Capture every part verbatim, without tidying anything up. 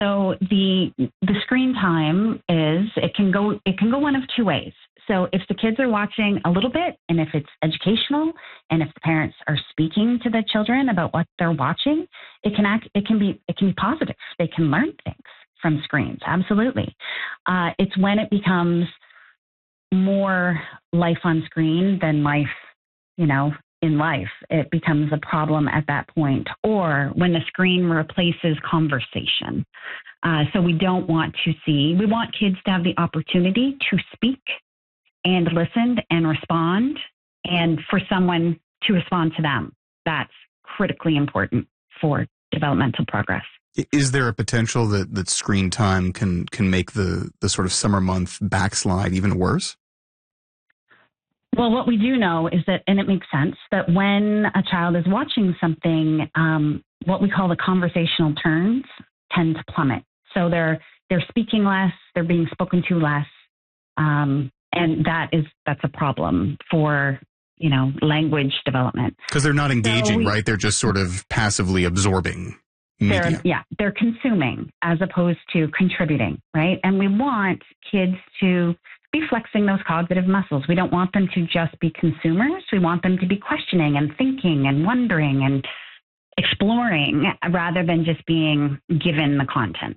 So the the screen time is it can go it can go one of two ways. So if the kids are watching a little bit, and if it's educational, and if the parents are speaking to the children about what they're watching, it can act it can be it can be positive. They can learn things from screens. Absolutely. Uh, it's when it becomes more life on screen than life, you know, in life. It becomes a problem at that point, or when the screen replaces conversation. Uh, so we don't want to see, we want kids to have the opportunity to speak and listen and respond, and for someone to respond to them. That's critically important for developmental progress. Is there a potential that, that screen time can, can make the, the sort of summer month backslide even worse? Well, what we do know is that, and it makes sense, that when a child is watching something, um, what we call the conversational turns tend to plummet. So they're they're speaking less, they're being spoken to less, um, and that is that's a problem for, you know, language development. Because they're not engaging, so we, right? They're just sort of passively absorbing media. They're, yeah, they're consuming as opposed to contributing, right? And we want kids to be flexing those cognitive muscles. We don't want them to just be consumers. We want them to be questioning and thinking and wondering and exploring rather than just being given the content.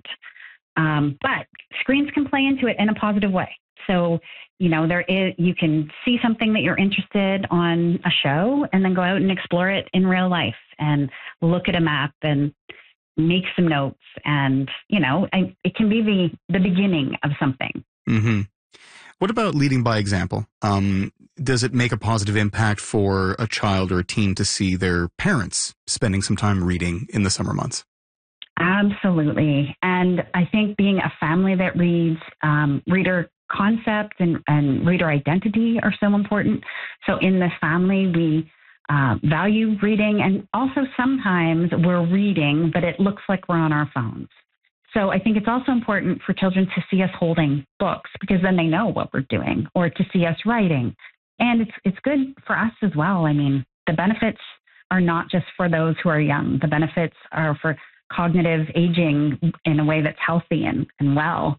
Um, but screens can play into it in a positive way. So, you know, there is, you can see something that you're interested on a show and then go out and explore it in real life and look at a map and make some notes. And, you know, I, it can be the, the beginning of something. Mm-hmm. What about leading by example? Um, does it make a positive impact for a child or a teen to see their parents spending some time reading in the summer months? Absolutely. And I think being a family that reads, um, reader concept and, and reader identity are so important. So in this family, we uh, value reading, and also sometimes we're reading, but it looks like we're on our phones. So I think it's also important for children to see us holding books, because then they know what we're doing, or to see us writing. And it's it's good for us as well. I mean, the benefits are not just for those who are young. The benefits are for cognitive aging in a way that's healthy and, and well.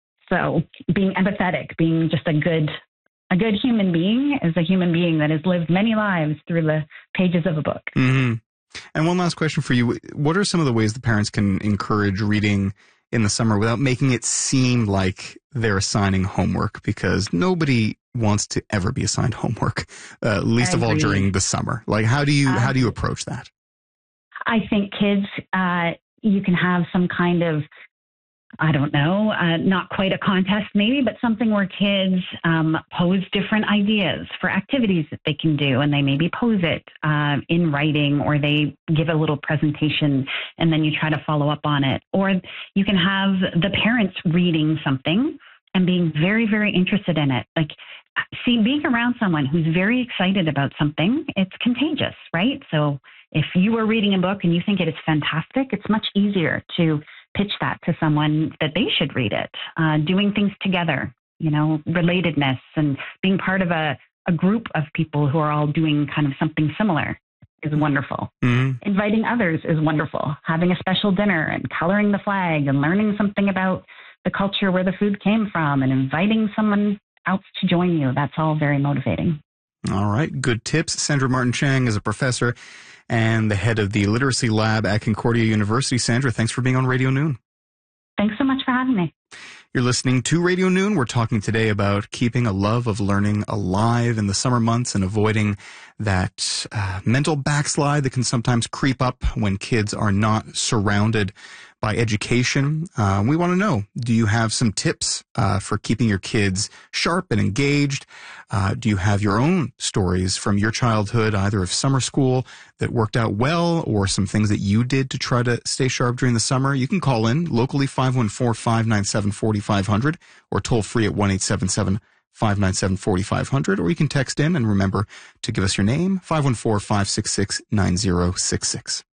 So being empathetic, being just a good a good human being is a human being that has lived many lives through the pages of a book. Mm-hmm. And one last question for you. What are some of the ways the parents can encourage reading in the summer without making it seem like they're assigning homework? Because nobody wants to ever be assigned homework, uh, least of all during the summer. Like, how do you um, how do you approach that? I think kids, uh, you can have some kind of, I don't know, uh, not quite a contest maybe, but something where kids um, pose different ideas for activities that they can do, and they maybe pose it uh, in writing, or they give a little presentation and then you try to follow up on it. Or you can have the parents reading something and being very, very interested in it. Like, see, being around someone who's very excited about something, it's contagious, right? So if you were reading a book and you think it is fantastic, it's much easier to pitch that to someone that they should read it. Uh, doing things together, you know, relatedness, and being part of a, a group of people who are all doing kind of something similar is wonderful. Mm-hmm. Inviting others is wonderful. Having a special dinner and coloring the flag and learning something about the culture where the food came from and inviting someone else to join you. That's all very motivating. All right. Good tips. Sandra Martin-Chang is a professor and the head of the Literacy Lab at Concordia University. Sandra, thanks for being on Radio Noon. Thanks so much for having me. You're listening to Radio Noon. We're talking today about keeping a love of learning alive in the summer months and avoiding that uh, mental backslide that can sometimes creep up when kids are not surrounded by education. Uh, we want to know, do you have some tips uh, for keeping your kids sharp and engaged? Uh, do you have your own stories from your childhood, either of summer school that worked out well, or some things that you did to try to stay sharp during the summer? You can call in locally, five one four, five nine seven, four five zero zero, or toll free at one eight seven seven, five nine seven, four five zero zero, or you can text in, and remember to give us your name, five one four, five six six, nine zero six six.